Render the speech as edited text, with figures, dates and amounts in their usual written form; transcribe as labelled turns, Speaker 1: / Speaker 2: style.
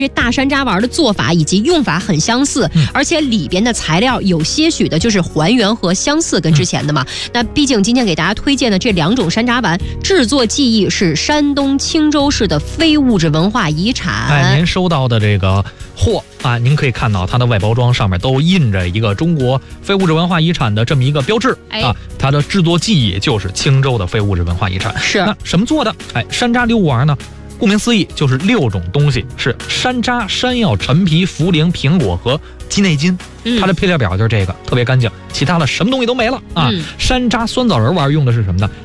Speaker 1: 这大山楂丸的做法以及用法很相似，而且里边的材料有些许的就是还原和相似跟之前的嘛。那毕竟今天给大家推荐的这2种山楂丸制作技艺是山东青州市的非物质文化遗产。
Speaker 2: 您收到的这个货啊，您可以看到它的外包装上面都印着一个中国非物质文化遗产的这么一个标志啊，它的制作技艺就是青州的非物质文化遗产。
Speaker 1: 是
Speaker 2: 那什么做的？山楂6丸呢？顾名思义，就是6种东西，是山楂、山药、陈皮、茯苓、苹果和鸡内金。它的配料表就是这个，特别干净，其他的什么东西都没了啊。山楂酸枣仁丸用的是什么呢？